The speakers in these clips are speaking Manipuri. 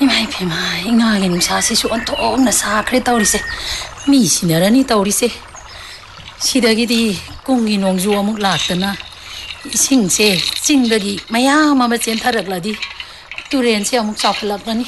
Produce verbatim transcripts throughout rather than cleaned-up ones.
Imai Pema, ingagi nungsaasi su ontong na sakre taurise. Mi sinarani taurise. Sidagidi kungi nongju amuk laktana. Isingse chingdagi mayam ama chentarakladi. Turense amuk chawphalakani.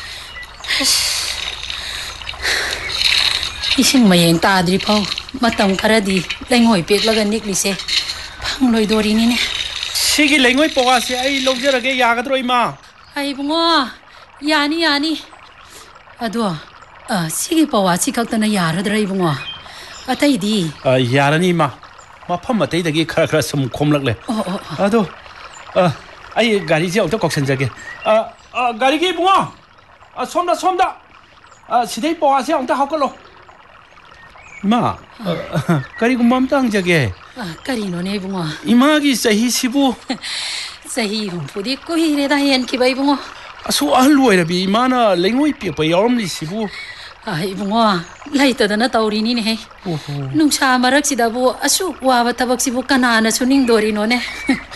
Ising mayeng tadri phau matam kharadi lengoi peklaga niklise. Phangloi dorini ne. Sigi lengoi pogase ai logjarage yagadro ima. Ai bungo. Yani yani. Ado, ah, sige pawasi kaktana yaradra ibungo. Atay di. Ah, yarani ma. Mafam matay dagi khara khara sum khomlakle. Oh oh. Ado, ah, ai gari je auto koksanjage. Ah, ah, gari ge bungo. Ah, somda somda. Ah, sidai pawasi auto hakalo. Ma, gari gumam tang jage. Ah, kari no ne bungo. Ima gi sahi sibu. Sahi hum pudi ko hi re da hen ki bai bungo. Asu ahlu era bi mana lengoi pi pa yawm li sibu. Ai bungo, laita dana taurini ne he. Nung sa marak sidabu asu wawa tabak sibu kanana suning dori no ne.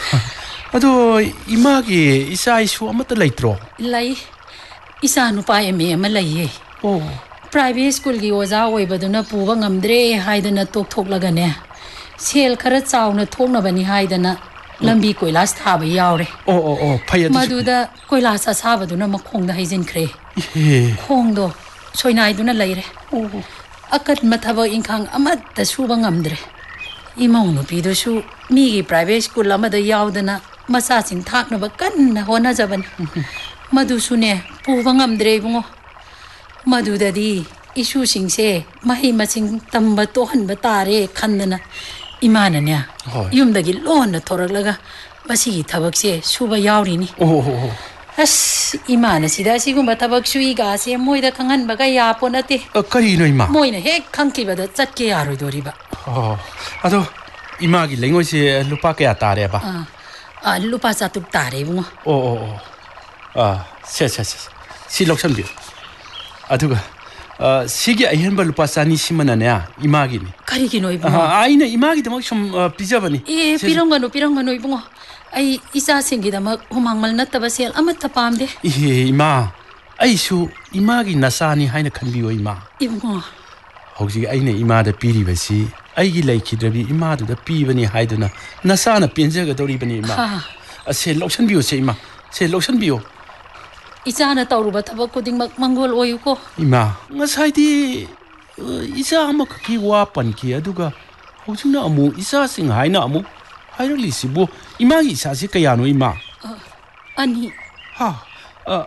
Ado ima gi isa isu amata laitro. Lai isa nu pa eme ma lai he. Oh. Private school gi oza oi baduna puwa ngamdre haidana tok thok laga ne. Sel khara chawna thokna bani haidana lambi koilas thaba yawre. Oh oh oh phaya Maduda koilas asabaduna makhongda haijin khre. Khongdo soinaiduna laire. Oh. Akat mathaba inkhang amatta suba ngamdre. Imong no pido su mi gi private school amada yawdana masa sing thakna ba kanna hona jaban. Madu sune puwa ngamdre bungo. Maduda di isu singse mahi masing tamba tohan batare khandana imana nya yumdagi lon na thoraklaga basi thabakse suba yawrini. Oh. As imana sida sigumba thabak sui ga se moida khangan baga ya ponate. Kari no ima. Moina hek khangki bada chatke yaroi doriba. Oh. Ado ima gi lengoi se lupa kya tare ba. Ah. Ah lupa satuk tare bungo. Oh oh. Ah, se se se. Si loksan bi. Aduga Uh, sige ayan ba lupa sani simana niya imagi ni. Kari kinoy bungo. Ah, ay na imagi damak siyam pizza ba ni? Eh, pirangano pirangano bungo. Ay isa singi damak humangmal na tabasel amat tapamde. Eh, ima. Ay su imagi nasani hay na kanbiyo ima. Ibungo. Hogsig ay na ima da piri ba si ay gilay kidrabi ima da pi ba ni hay do na nasana pinja ga dori ba ni ima. Ha. Se loksan biyo se ima. Se loksan biyo. Isa na tauruba tabak ko ding manggol oyo ko. Ima, ngasay di isa ama kaki wapan ki aduga hojing na amu isa sing hay na amu hay na lisibo ima isa si kaya no ima. Uh, ani. Ha, uh,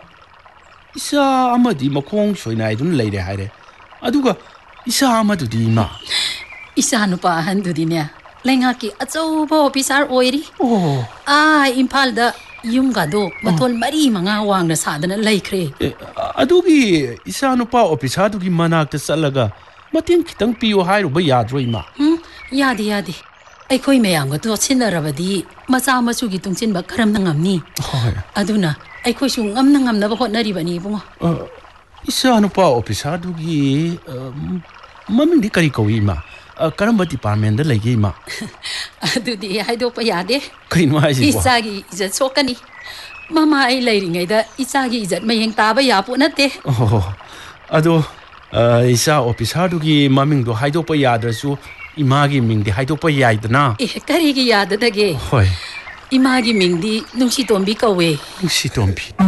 isa ama di makong soy na idun lay de hay de. Aduga isa ama do di ima. Isa no pa handu di niya. Lenga ki atso ba opisar oiri. Oh. Ah, impal da. Yung gado, matol mari mga wang na sada na laikre. Eh, adugi, isa ano pa opisa adugi managta salaga. Mating kitang piyo hayro ba yadro ima? Hmm? Yadi yadi. Ay ko'y mayang gato sinarabadi. Masama sugi tong sinba karam na ngamni. Oh, aduna, ay ko'y sung ngam na ngam na bakot na riba ni bungo. Uh, isa ano pa opisa adugi, uh, maming di kari kawi ima. Uh, karamba department da lagi ima. Adu di ay do pa yade. Kain mo ay sibo. Isagi izat so kani. Mama ay layri ngay da isagi izat mayang taba yapo na te. Oh, ado uh, isa opisa adugi maming do haydo pa yadra su imagi ming di haydo pa yayda na. Eh, kari ki yada dage. Hoy. Imagi ming di nung si Tombi kawe. Nung si Tombi.